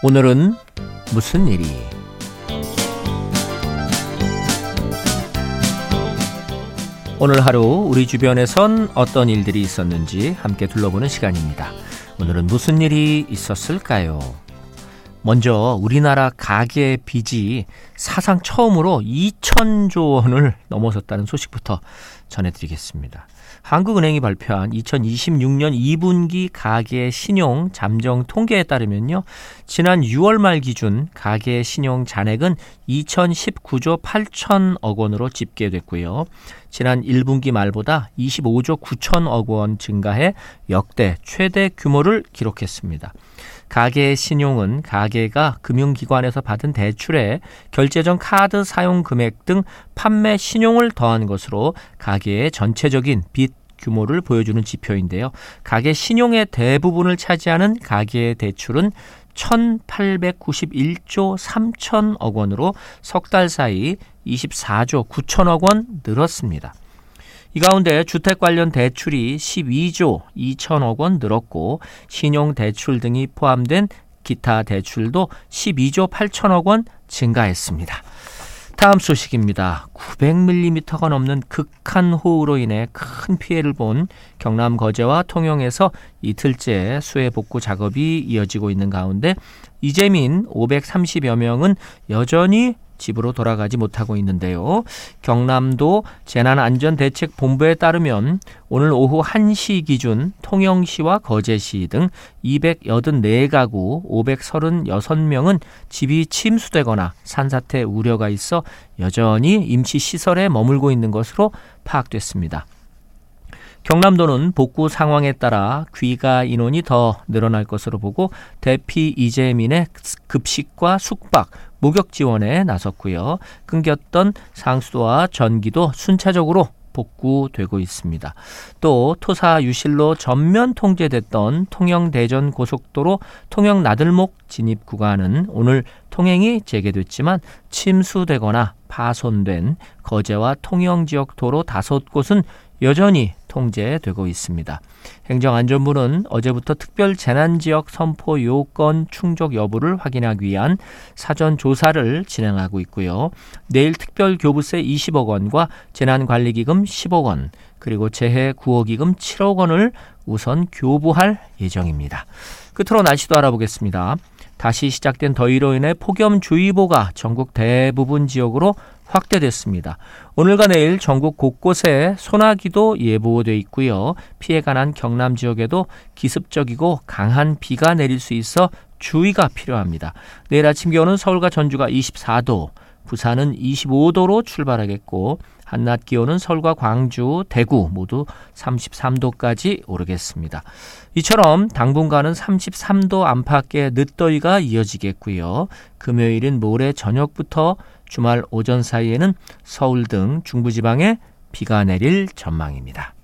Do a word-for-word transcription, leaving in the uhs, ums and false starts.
오늘은 무슨 일이? 오늘 하루 우리 주변에선 어떤 일들이 있었는지 함께 둘러보는 시간입니다. 오늘은 무슨 일이 있었을까요? 먼저 우리나라 가계 빚이 사상 처음으로 이천조 원을 넘어섰다는 소식부터 전해드리겠습니다. 한국은행이 발표한 이천이십육년 이분기 가계 신용 잠정 통계에 따르면요, 지난 유월 말 기준 가계 신용 잔액은 이천십구조 팔천억 원으로 집계됐고요. 지난 일분기 말보다 이십오조 구천억 원 증가해 역대 최대 규모를 기록했습니다. 가계 신용은 가계가 금융기관에서 받은 대출에 결제 전 카드 사용 금액 등 판매 신용을 더한 것으로 가계의 전체적인 빚 규모를 보여주는 지표인데요. 가계 신용의 대부분을 차지하는 가계 대출은 천팔백구십일조 삼천억 원으로 석 달 사이 이십사조 구천억 원 늘었습니다. 이 가운데 주택 관련 대출이 십이조 이천억 원 늘었고, 신용대출 등이 포함된 기타 대출도 십이조 팔천억 원 증가했습니다. 다음 소식입니다. 구백 밀리미터가 넘는 극한호우로 인해 큰 피해를 본 경남 거제와 통영에서 이틀째 수해 복구 작업이 이어지고 있는 가운데 이재민 오백삼십여 명은 여전히 집으로 돌아가지 못하고 있는데요. 경남도 재난안전대책본부에 따르면 오늘 오후 한 시 기준 통영시와 거제시 등 이백팔십사 가구 오백삼십육 명은 집이 침수되거나 산사태 우려가 있어 여전히 임시시설에 머물고 있는 것으로 파악됐습니다. 경남도는 복구 상황에 따라 귀가 인원이 더 늘어날 것으로 보고 대피 이재민의 급식과 숙박, 목욕 지원에 나섰고요. 끊겼던 상수도와 전기도 순차적으로 복구되고 있습니다. 또 토사 유실로 전면 통제됐던 통영 대전 고속도로 통영 나들목 진입 구간은 오늘 통행이 재개됐지만 침수되거나 파손된 거제와 통영 지역 도로 다섯 곳은 여전히 통제되고 있습니다. 행정안전부는 어제부터 특별 재난지역 선포 요건 충족 여부를 확인하기 위한 사전 조사를 진행하고 있고요. 내일 특별교부세 이십억 원과 재난관리기금 십억 원, 그리고 재해구호기금 칠억 원을 우선 교부할 예정입니다. 끝으로 날씨도 알아보겠습니다. 다시 시작된 더위로 인해 폭염주의보가 전국 대부분 지역으로 확대됐습니다. 오늘과 내일 전국 곳곳에 소나기도 예보돼 있고요. 피해가 난 경남 지역에도 기습적이고 강한 비가 내릴 수 있어 주의가 필요합니다. 내일 아침 기온은 서울과 전주가 이십사도, 부산은 이십오도로 출발하겠고, 한낮 기온은 서울과 광주, 대구 모두 삼십삼도까지 오르겠습니다. 이처럼 당분간은 삼십삼도 안팎의 늦더위가 이어지겠고요. 금요일인 모레 저녁부터 주말 오전 사이에는 서울 등 중부지방에 비가 내릴 전망입니다.